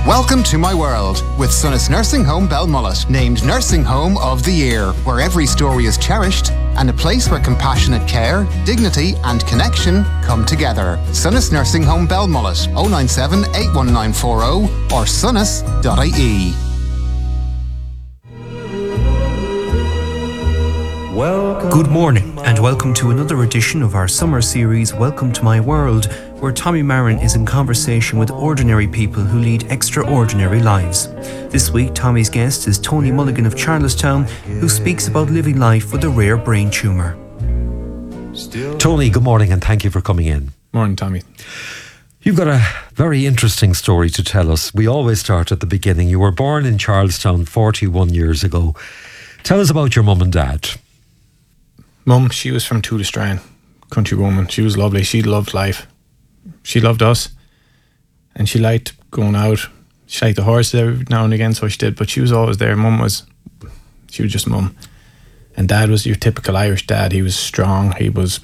Welcome to my world with Sunnis Nursing Home Belmullet, named Nursing Home of the Year, where every story is cherished and a place where compassionate care, dignity and connection come together. Sunnis Nursing Home Belmullet, 097 81940 or sunnis.ie. Good morning and welcome to another edition of our summer series Welcome to My World, where Tommy Marin is in conversation with ordinary people who lead extraordinary lives. This week Tommy's guest is Tony Mulligan of Charlestown, who speaks about living life with a rare brain tumour. Tony, good morning and thank you for coming in. Morning, Tommy. You've got a very interesting story to tell us. We always start at the beginning. You were born in Charlestown 41 years ago. Tell us about your mum and dad. Mum, she was from Tullastrane, country woman. She was lovely. She loved life. She loved us. And she liked going out. She liked the horses every now and again, so she did. But she was always there. She was just mum. And Dad was your typical Irish dad. He was strong. He was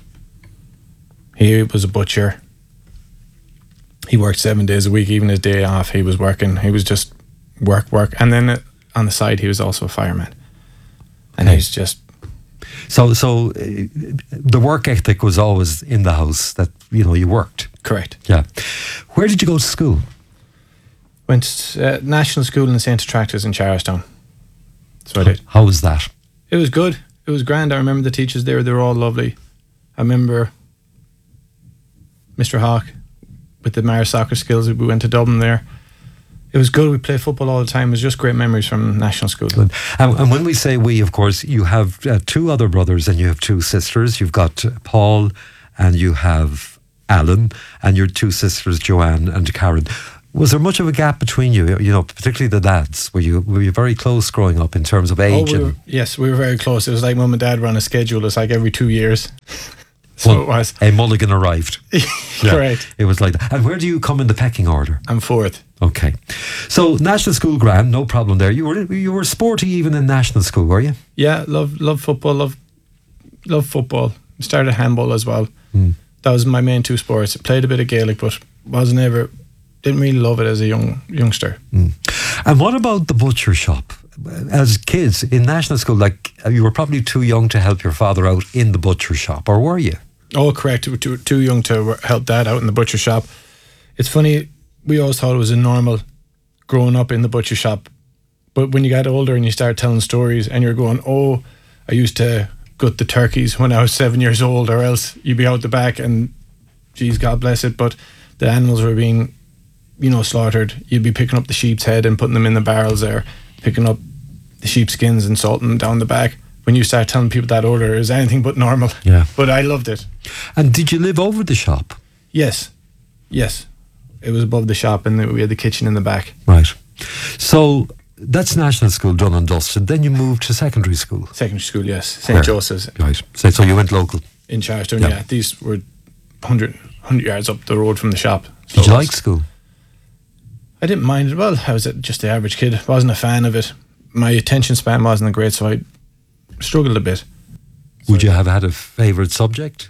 a butcher. He worked 7 days a week, even his day off. He was working. He was just work. And then on the side, he was also a fireman. And he's just... So the work ethic was always in the house, that, you worked. Correct. Yeah. Where did you go to school? Went to national school in St. Attractors in Charlestown. So I did. How was that? It was good. It was grand. I remember the teachers there. They were all lovely. I remember Mr. Hawke with the Mara soccer skills. We went to Dublin there. It was good. We played football all the time. It was just great memories from national school. Good. And when we say we, of course, you have two other brothers and you have two sisters. You've got Paul and you have Alan and your two sisters, Joanne and Karen. Was there much of a gap between you, particularly the dads? Were you very close growing up in terms of age? Yes, we were very close. It was like mum and dad were on a schedule. It's like every 2 years. So it was. A Mulligan arrived. Correct. It was like that. And where do you come in the pecking order? I'm fourth. Okay. So national school grand, no problem there. You were sporty even in national school, were you? Yeah, love football, love football. Started handball as well. That was my main two sports. I played a bit of Gaelic, but didn't really love it as a youngster. And what about the butcher shop? As kids in national school, you were probably too young to help your father out in the butcher shop, or were you? Oh, correct. Too young to help Dad out in the butcher shop. It's funny, we always thought it was a normal growing up in the butcher shop. But when you got older and you start telling stories and you're going, oh, I used to gut the turkeys when I was 7 years old, or else you'd be out the back and, geez, God bless it, but the animals were being, slaughtered. You'd be picking up the sheep's head and putting them in the barrels there, picking up the sheepskins and salting them down the back. When you start telling people that order is anything but normal. Yeah. But I loved it. And did you live over the shop? Yes. It was above the shop and we had the kitchen in the back. Right. So that's national school done and dusted. Then you moved to secondary school. Secondary school, yes. St. Joseph's. Right. So you went local? In Charlestown, yeah. These were 100 yards up the road from the shop. So did you like school? I didn't mind it. Well, I was just the average kid. I wasn't a fan of it. My attention span wasn't great, so I struggled a bit. Would you have had a favourite subject?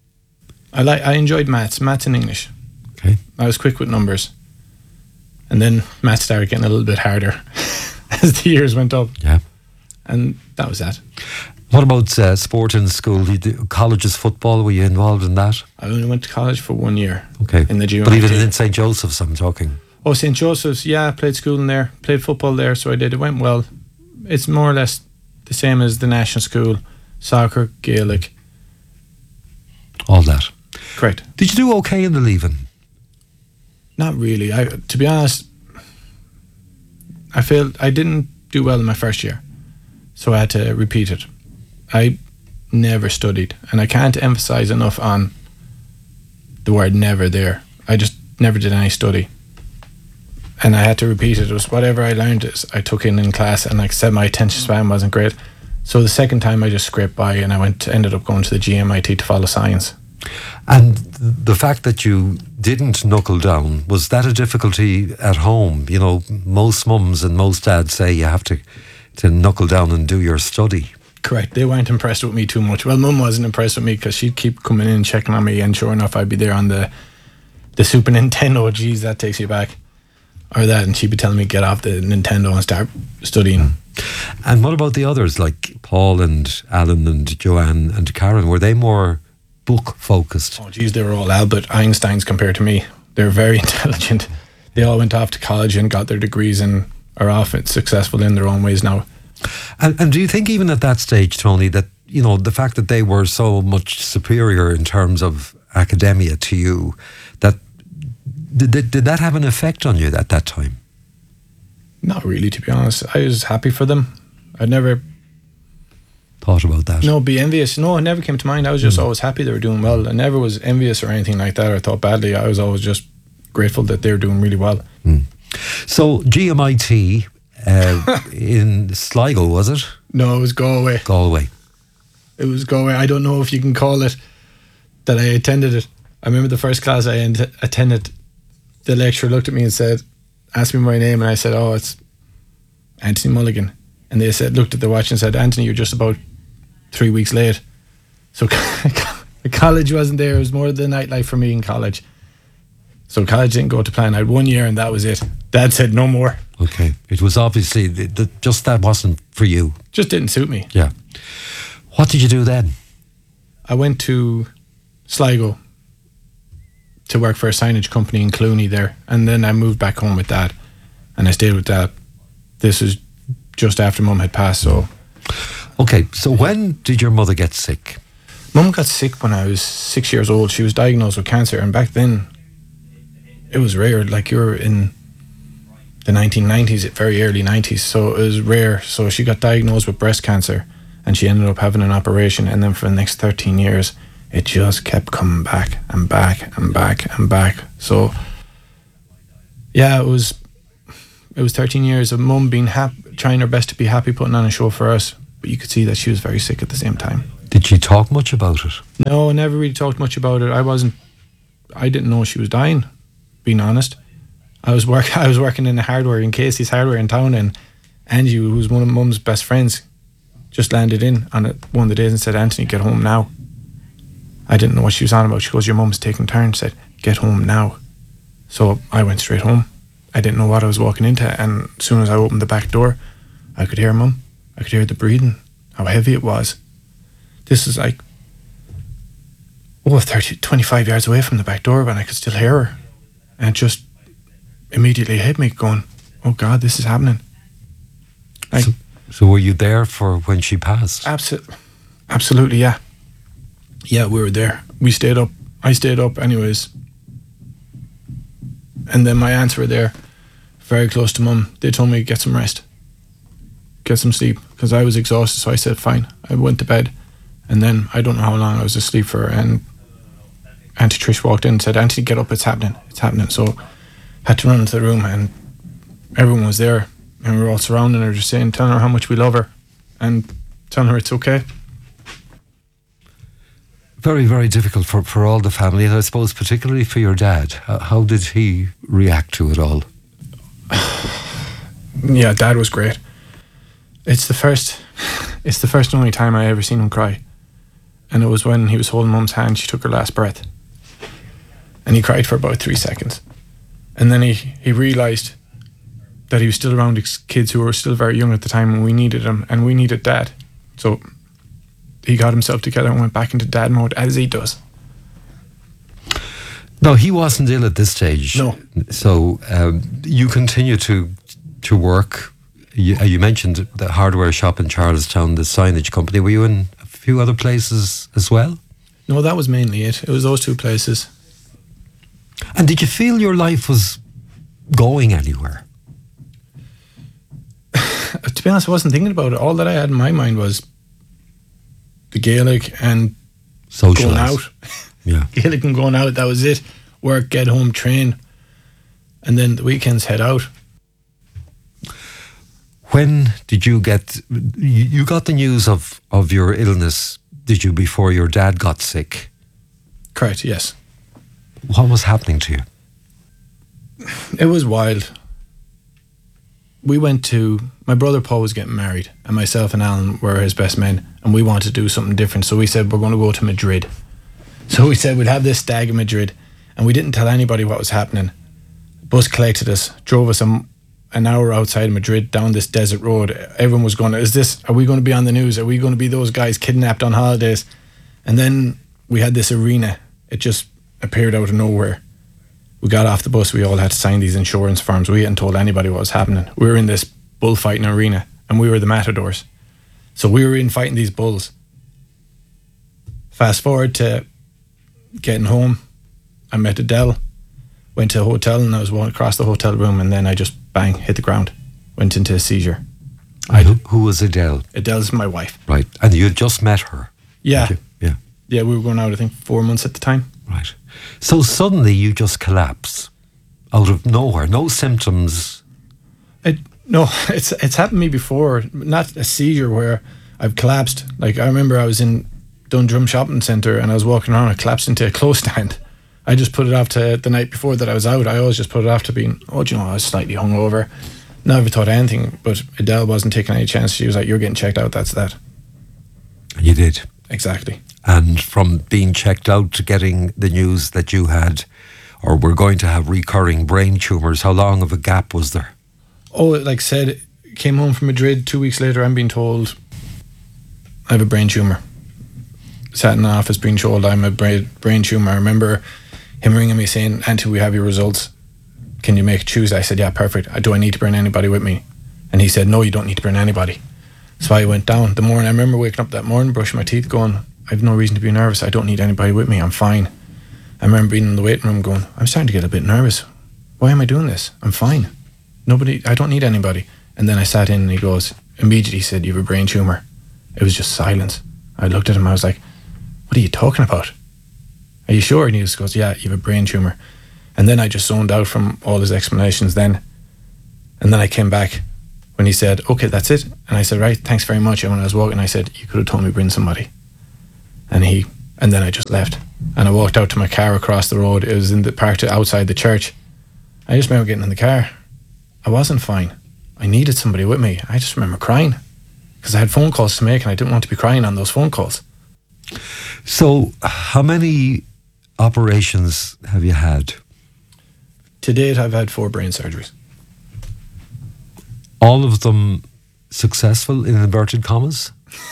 I enjoyed maths and English. Okay. I was quick with numbers. And then maths started getting a little bit harder as the years went up. Yeah. And that was that. What about sport in school? Colleges football, were you involved in that? I only went to college for 1 year. Okay. In the GMIT. But even in St. Joseph's, I'm talking. Oh, St. Joseph's, yeah, I played school in there, played football there, so I did. It went well. It's more or less the same as the national school, soccer, Gaelic. All that. Correct. Did you do okay in the leaving? Not really. To be honest, I feel I didn't do well in my first year, so I had to repeat it. I never studied, and I can't emphasize enough on the word never there. I just never did any study. And I had to repeat it. It was whatever I learned I took in class, and like I said, my attention span wasn't great. So the second time I just scraped by and I ended up going to the GMIT to follow science. And the fact that you didn't knuckle down, was that a difficulty at home? Most mums and most dads say you have to knuckle down and do your study. Correct. They weren't impressed with me too much. Well, Mum wasn't impressed with me because she'd keep coming in and checking on me, and sure enough, I'd be there on the Super Nintendo. Geez, that takes you back. or that, and she'd be telling me get off the Nintendo and start studying. And what about the others, like Paul and Alan and Joanne and Karen? Were they more book focused? Oh geez, they were all Albert Einsteins compared to me. They were very intelligent. They all went off to college and got their degrees and are often successful in their own ways now. And do you think even at that stage, Tony, that, you know, the fact that they were so much superior in terms of academia to you, that did that have an effect on you at that time? Not really, to be honest. I was happy for them. I'd never thought about that. No, be envious. No, it never came to mind. I was just always happy they were doing well. I never was envious or anything like that or thought badly. I was always just grateful that they were doing really well. So GMIT in Sligo, was it? No, it was Galway. Galway. It was Galway. I don't know if you can call it that I attended it. I remember the first class I attended, the lecturer looked at me and said, asked me my name, and I said, oh, it's Anthony Mulligan. And they said, looked at the watch and said, Anthony, you're just about 3 weeks late. So the college wasn't there. It was more the nightlife for me in college. So college didn't go to plan. I had 1 year and that was it. Dad said no more. Okay. It was obviously, just that wasn't for you. Just didn't suit me. Yeah. What did you do then? I went to Sligo to work for a signage company in Clooney there. And then I moved back home with Dad. And I stayed with Dad. This was just after Mum had passed, so... Okay, so when did your mother get sick? Mum got sick when I was 6 years old. She was diagnosed with cancer, and back then it was rare. Like, you were in the 1990s, very early 90s, so it was rare. So she got diagnosed with breast cancer, and she ended up having an operation, and then for the next 13 years it just kept coming back and back and back and back. So yeah, it was 13 years of Mum being trying her best to be happy, putting on a show for us, but you could see that she was very sick at the same time. Did she talk much about it? No, I never really talked much about it. I didn't know she was dying, being honest. I was working in Casey's Hardware in town, and Angie, who was one of Mum's best friends, just landed in on it one of the days and said, Anthony, get home now. I didn't know what she was on about. She goes, your mum's taking turns, said, get home now. So I went straight home. I didn't know what I was walking into, and as soon as I opened the back door, I could hear Mum. I could hear the breathing, how heavy it was. This is like 25 yards away from the back door, but I could still hear her. And it just immediately hit me going, oh God, this is happening. Like, so were you there for when she passed? Absolutely, yeah. Yeah, we were there. We stayed up. I stayed up anyways. And then my aunts were there, very close to Mum. They told me, get some rest, get some sleep, because I was exhausted. So I said, fine. I went to bed. And then I don't know how long I was asleep for. And Auntie Trish walked in and said, Auntie, get up, it's happening. It's happening. So I had to run into the room, and everyone was there. And we were all surrounding her, just saying, telling her how much we love her and telling her it's okay. Very, very difficult for all the family, and I suppose particularly for your dad. How did he react to it all? Yeah, Dad was great. It's the first and only time I ever seen him cry. And it was when he was holding Mum's hand, she took her last breath. And he cried for about 3 seconds. And then he realised that he was still around his kids who were still very young at the time, and we needed him, and we needed Dad. So he got himself together and went back into Dad mode, as he does. No, he wasn't ill at this stage. No. So you continue to work. You mentioned the hardware shop in Charlestown, the signage company. Were you in a few other places as well? No, that was mainly it. It was those two places. And did you feel your life was going anywhere? To be honest, I wasn't thinking about it. All that I had in my mind was the Gaelic and Socialise. going out. Yeah. Gaelic and going out, that was it. Work, get home, train, and then the weekends head out. When did you got the news of your illness, did you, before your dad got sick? Correct, yes. What was happening to you? It was wild. My brother Paul was getting married, and myself and Alan were his best men, and we wanted to do something different. So we said, we're going to go to Madrid. So we said we'd have this stag in Madrid, and we didn't tell anybody what was happening. Bus collected us, drove us an hour outside Madrid down this desert road. Everyone was going, are we going to be on the news? Are we going to be those guys kidnapped on holidays? And then we had this arena. It just appeared out of nowhere. We got off the bus. We all had to sign these insurance forms. We hadn't told anybody what was happening. We were in this bullfighting arena and we were the matadors. So we were in fighting these bulls. Fast forward to getting home. I met Adele, went to a hotel, and I was walking across the hotel room, and then I just, bang, hit the ground, went into a seizure. Who was Adele? Adele's my wife. Right. And you had just met her? Yeah. Yeah. Yeah, we were going out, I think, 4 months at the time. Right. So suddenly you just collapse out of nowhere, no symptoms. No, it's happened to me before, not a seizure where I've collapsed. Like, I remember I was in Dundrum Shopping Centre and I was walking around, I collapsed into a clothes stand. I just put it off to the night before that I was out. I always just put it off to being, I was slightly hungover. Never thought anything, but Adele wasn't taking any chance. She was like, you're getting checked out, that's that. And you did. Exactly. And from being checked out to getting the news that you had, or were going to have recurring brain tumours, how long of a gap was there? Oh, like I said, came home from Madrid 2 weeks later, I'm being told I have a brain tumour. Sat in the office being told I'm a brain tumour. I remember him ringing me saying, Anthony, we have your results. Can you make it Tuesday? I said, yeah, perfect. Do I need to bring anybody with me? And he said, no, you don't need to bring anybody. So I went down the morning. I remember waking up that morning, brushing my teeth, going, I have no reason to be nervous. I don't need anybody with me. I'm fine. I remember being in the waiting room going, I'm starting to get a bit nervous. Why am I doing this? I'm fine. I don't need anybody. And then I sat in and he goes, immediately said, you have a brain tumour. It was just silence. I looked at him, I was like, what are you talking about? Are you sure? And he just goes, yeah, you have a brain tumour. And then I just zoned out from all his explanations then. And then I came back when he said, okay, that's it. And I said, right, thanks very much. And when I was walking, I said, you could have told me to bring somebody. And then I just left. And I walked out to my car across the road. It was in the park outside the church. I just remember getting in the car. I wasn't fine. I needed somebody with me. I just remember crying because I had phone calls to make and I didn't want to be crying on those phone calls. So how many operations have you had? To date, I've had 4 brain surgeries. All of them successful, in inverted commas?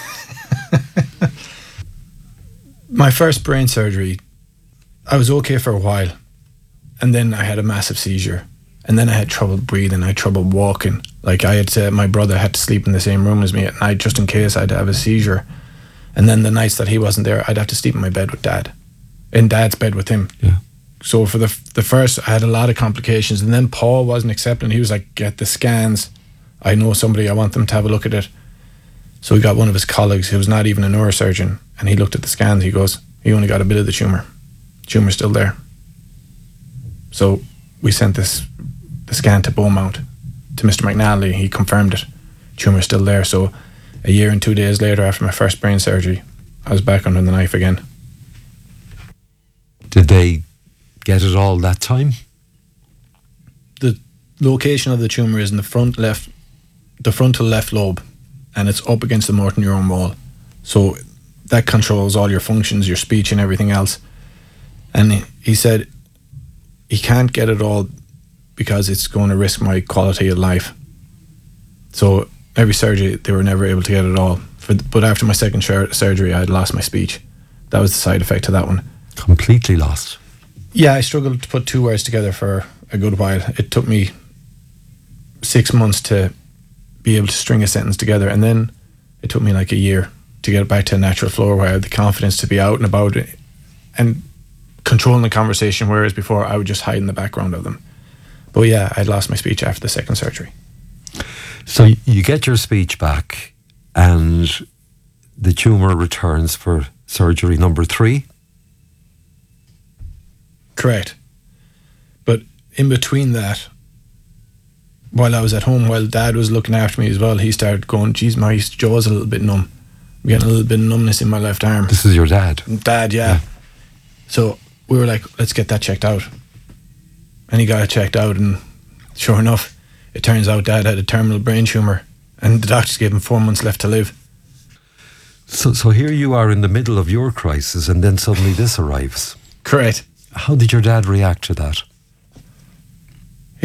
My first brain surgery, I was okay for a while. And then I had a massive seizure. And then I had trouble breathing. I had trouble walking. Like my brother had to sleep in the same room as me at night just in case I'd have a seizure. And then the nights that he wasn't there, I'd have to sleep in my bed with Dad. In Dad's bed with him. Yeah. So for the first, I had a lot of complications. And then Paul wasn't accepting. He was like, get the scans. I know somebody, I want them to have a look at it. So we got one of his colleagues who was not even a neurosurgeon. And he looked at the scans. He goes, he only got a bit of the tumour. Tumour's still there. So we sent the scan to Beaumont, to Mr. McNally. He confirmed it. Tumour's still there. So a year and 2 days later, after my first brain surgery, I was back under the knife again. Did they get it all that time? The location of the tumour is in the frontal left lobe, and it's up against the motor neuron wall. So that controls all your functions, your speech and everything else. And he said he can't get it all because it's going to risk my quality of life. So every surgery, they were never able to get it all. But after my second surgery, I had lost my speech. That was the side effect to that one. Completely lost? Yeah, I struggled to put 2 words together for a good while. It took me 6 months to be able to string a sentence together. And then it took me like a year to get it back to a natural flow where I had the confidence to be out and about it and controlling the conversation, whereas before I would just hide in the background of them. But yeah, I'd lost my speech after the second surgery. So you get your speech back and the tumour returns for surgery number 3? Correct. But in between that, while I was at home, while Dad was looking after me as well, he started going, geez, my jaw's a little bit numb. I'm getting a little bit of numbness in my left arm. This is your dad? Dad, yeah. So we were like, let's get that checked out. And he got it checked out, and sure enough, it turns out Dad had a terminal brain tumour, and the doctors gave him 4 months left to live. So here you are in the middle of your crisis, and then suddenly this arrives. Correct. How did your dad react to that?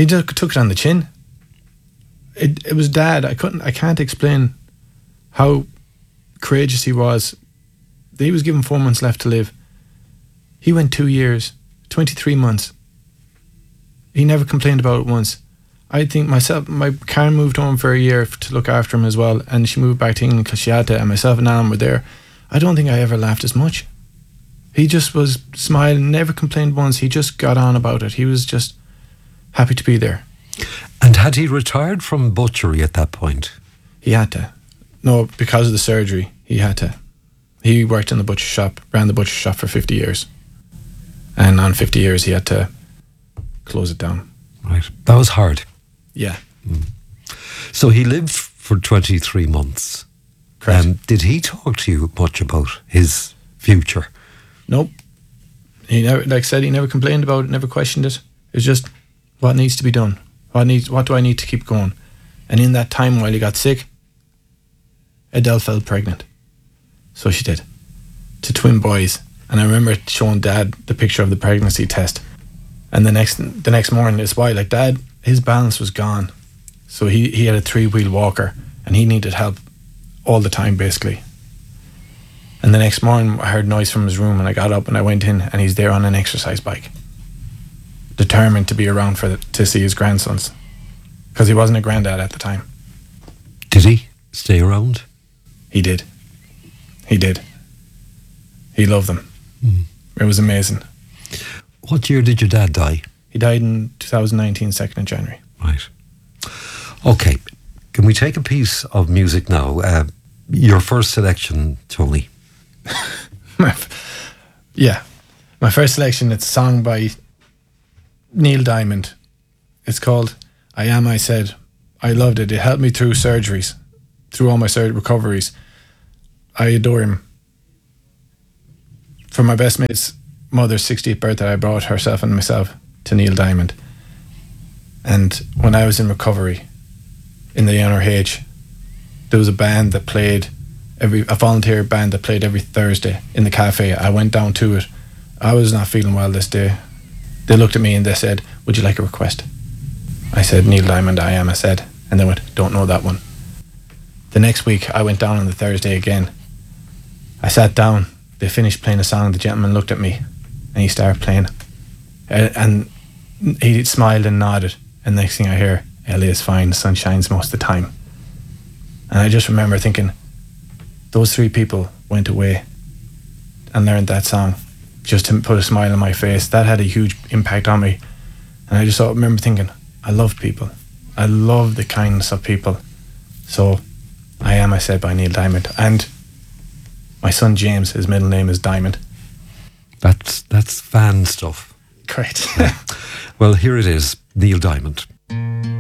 He just took it on the chin. It was Dad. I can't explain how courageous he was. He was given 4 months left to live. He went 2 years, 23 months. He never complained about it once. I think my Karen moved home for a year to look after him as well, and she moved back to England because she had to, and myself and Alan were there. I don't think I ever laughed as much. He just was smiling, never complained once. He just got on about it. He was just happy to be there. And had he retired from butchery at that point? He had to. No, because of the surgery, he had to. He worked in the butcher shop, ran the butcher shop for 50 years. And on 50 years, he had to close it down. Right. That was hard. Yeah. So he lived for 23 months. Correct. Did he talk to you much about his future? Nope. He never, like I said, he never complained about it, never questioned it. It was just what needs to be done. What do I need to keep going? And in that time while he got sick, Adele fell pregnant. So she did. To twin boys. And I remember showing Dad the picture of the pregnancy test. And the next morning, it's why, like, Dad, his balance was gone. So he had a 3-wheel walker and he needed help all the time, basically. And the next morning, I heard noise from his room and I got up and I went in and he's there on an exercise bike. Determined to be around to see his grandsons. Because he wasn't a granddad at the time. Did he stay around? He did. He did. He loved them. It was amazing. What year did your dad die? He died in 2019, 2nd of January. Right. Okay. Can we take a piece of music now? Your first selection, Tony. Yeah. My first selection, it's a song by Neil Diamond. It's called I Am, I Said. I loved it. It helped me through surgeries, through all my recoveries. I adore him. For my best mate's mother's 60th birthday, I brought herself and myself to Neil Diamond. And when I was in recovery in the NRH, there was a band that played a volunteer band that played every Thursday in the cafe. I went down to it. I was not feeling well this day. They looked at me and they said, "Would you like a request?" I said, "Neil Diamond, I Am," I said. And they went, "Don't know that one." The next week, I went down on the Thursday again. I sat down. They finished playing a song. The gentleman looked at me and he started playing. And he smiled and nodded. And next thing I hear, "LA is fine, the sun shines most of the time." And I just remember thinking, those 3 people went away and learned that song just to put a smile on my face. That had a huge impact on me. And I just remember thinking, I love people. I love the kindness of people. So, I Am, I Said by Neil Diamond. And my son James, his middle name is Diamond. That's fan stuff. Correct. Well, here it is, Neil Diamond.